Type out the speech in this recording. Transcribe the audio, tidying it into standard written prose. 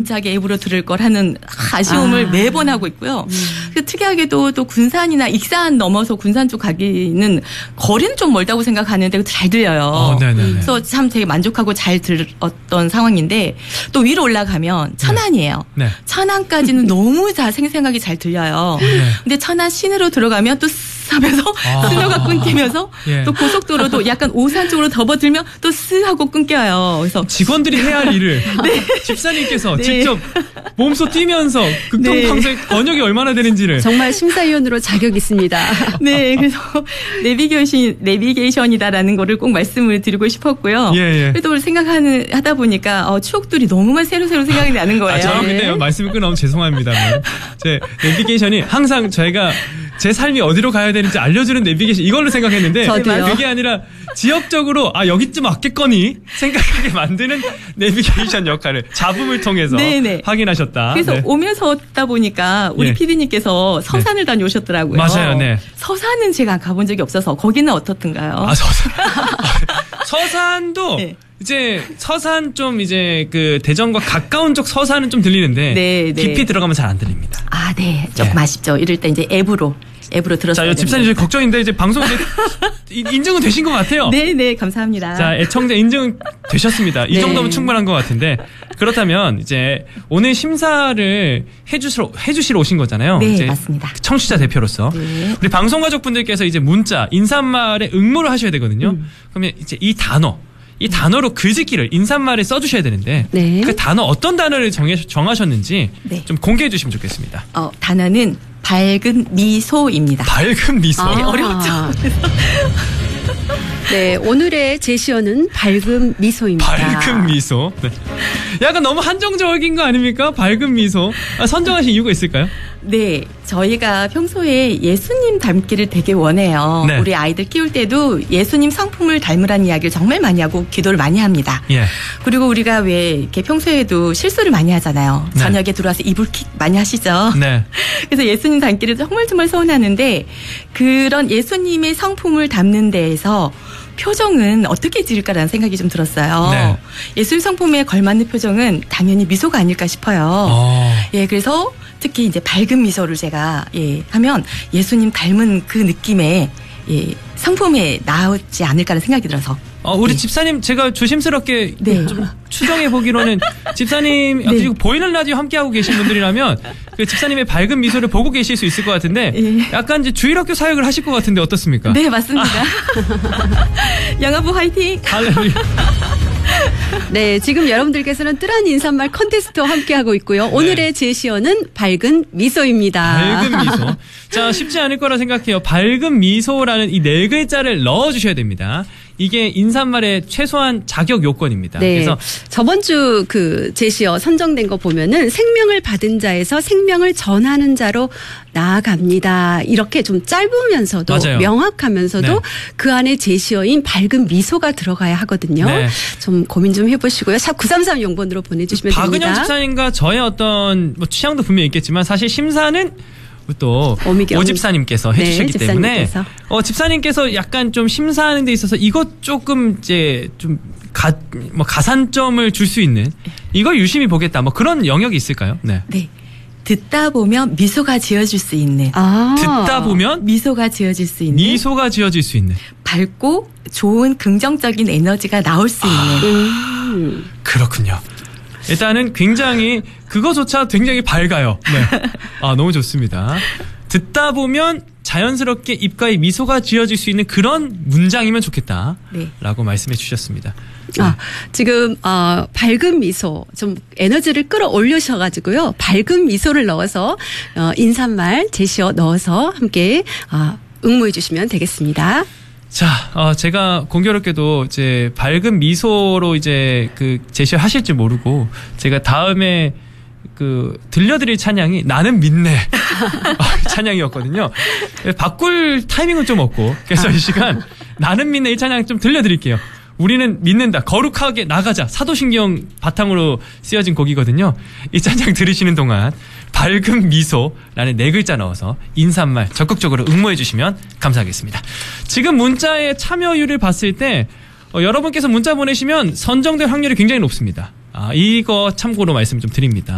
진지하게 앱으로 들을 걸 하는 아쉬움을 매번 하고 있고요. 특이하게도 또 군산이나 익산 넘어서 군산 쪽 가기는 거리는 좀 멀다고 생각하는데 잘 들려요. 그래서 참 되게 만족하고 잘 들었던 상황인데 또 위로 올라가면 천안이에요. 네. 천안까지는 너무 다 생생하게 잘 들려요. 근데 천안 시내로 들어가면 또 하면서 신호가 끊기면서 또 고속도로도 약간 오산 쪽으로 접어들면 또 스 하고 끊겨요. 그래서 직원들이 해야 할 일을 집사님께서 직접 몸소 뛰면서 극동방송 번역이 얼마나 되는지를 정말 심사위원으로 자격 있습니다. 네, 그래서 내비게이션이다라는 거를 꼭 말씀을 드리고 싶었고요. 그래도 하다 보니까 추억들이 너무만 새로 생각이 나는 거예요. 저는 근데 말씀을 끊어면 죄송합니다. 제 내비게이션이 항상 저희가 제 삶이 어디로 가야 되는지 알려주는 내비게이션 이걸로 생각했는데 그게 아니라 지역적으로 여기쯤 왔겠거니 생각하게 만드는 내비게이션 역할을 잡음을 통해서 확인하셨다. 그래서 오면서 다 보니까 우리 PD님께서 서산을 다녀오셨더라고요. 맞아요. 서산은 제가 가본 적이 없어서 거기는 어떻던가요? 서산. 서산도 이제 서산 좀 이제 그 대전과 가까운 쪽 서산은 좀 들리는데 깊이 들어가면 잘 안 들립니다. 조금 아쉽죠. 이럴 때 이제 앱으로 들었어요. 자, 집사님 걱정인데 이제 방송 인증은 되신 것 같아요. 네, 감사합니다. 자, 애청자 인증 되셨습니다. 이 정도면 충분한 것 같은데 그렇다면 이제 오늘 심사를 해주시러 오신 거잖아요. 네, 이제 맞습니다. 청취자 대표로서 우리 방송 가족분들께서 이제 문자 인사말에 응모를 하셔야 되거든요. 그러면 이제 이 단어로 글짓기를 인사말에 써주셔야 되는데 그 단어 어떤 단어를 정하셨는지 좀 공개해 주시면 좋겠습니다. 단어는 밝은 미소입니다. 밝은 미소. 어렵죠. 네, 오늘의 제시어는 밝은 미소입니다. 밝은 미소. 약간 너무 한정적인 거 아닙니까? 밝은 미소. 선정하신 이유가 있을까요? 네, 저희가 평소에 예수님 닮기를 되게 원해요. 우리 아이들 키울 때도 예수님 성품을 닮으라는 이야기를 정말 많이 하고 기도를 많이 합니다. 그리고 우리가 왜 이렇게 평소에도 실수를 많이 하잖아요. 저녁에 들어와서 이불킥 많이 하시죠. 그래서 예수님 닮기를 정말 서운하는데 그런 예수님의 성품을 담는 데에서 표정은 어떻게 지을까라는 생각이 좀 들었어요. 예수님 성품에 걸맞는 표정은 당연히 미소가 아닐까 싶어요. 그래서 특히 이제 밝은 미소를 제가 하면 예수님 닮은 그 느낌의 성품에 나오지 않을까라는 생각이 들어서. 우리 집사님 제가 조심스럽게 좀 추정해 보기로는 집사님 보이는 라디오 함께하고 계신 분들이라면 그 집사님의 밝은 미소를 보고 계실 수 있을 것 같은데 약간 이제 주일학교 사역을 하실 것 같은데 어떻습니까? 네, 맞습니다. 영아부 화이팅! 할렐루야. 네, 지금 여러분들께서는 뜰한 인사말 컨테스트와 함께하고 있고요. 오늘의 제시어는 밝은 미소입니다. 밝은 미소. 자, 쉽지 않을 거라 생각해요. 밝은 미소라는 이 4글자를 넣어주셔야 됩니다. 이게 인사말의 최소한 자격 요건입니다. 그래서 저번 주 그 제시어 선정된 거 보면은 생명을 받은 자에서 생명을 전하는 자로 나아갑니다. 이렇게 좀 짧으면서도 명확하면서도 그 안에 제시어인 밝은 미소가 들어가야 하거든요. 좀 고민 좀 해보시고요. 샵 9330번으로 보내주시면 됩니다. 박은영 집사님과 저의 어떤 취향도 분명히 있겠지만 사실 심사는 또 오집사님께서 해주셨기 때문에 집사님께서 약간 좀 심사하는 데 있어서 이것 조금 이제 좀 가산점을 줄 수 있는 이걸 유심히 보겠다 그런 영역이 있을까요? 네. 듣다 보면 미소가 지어질 수 있는. 듣다 보면 미소가 지어질 수 있는. 미소가 지어질 수 있는. 밝고 좋은 긍정적인 에너지가 나올 수 있는. 그렇군요. 일단은 굉장히 그거조차 굉장히 밝아요. 너무 좋습니다. 듣다 보면 자연스럽게 입가에 미소가 지어질 수 있는 그런 문장이면 좋겠다라고 말씀해 주셨습니다. 지금 밝은 미소 좀 에너지를 끌어올리셔가지고요. 밝은 미소를 넣어서 인사말 제시어 넣어서 함께 응모해 주시면 되겠습니다. 자, 제가 공교롭게도 이제 밝은 미소로 이제 그 제시어 하실지 모르고 제가 다음에 들려드릴 찬양이 나는 믿네 찬양이었거든요. 바꿀 타이밍은 좀 없고 그래서 이 시간 나는 믿네 이 찬양 좀 들려드릴게요. 우리는 믿는다. 거룩하게 나가자. 사도신경 바탕으로 쓰여진 곡이거든요. 이 찬양 들으시는 동안 밝은 미소라는 4글자 넣어서 인사말 적극적으로 응모해 주시면 감사하겠습니다. 지금 문자의 참여율을 봤을 때 여러분께서 문자 보내시면 선정될 확률이 굉장히 높습니다. 이거 참고로 말씀 좀 드립니다.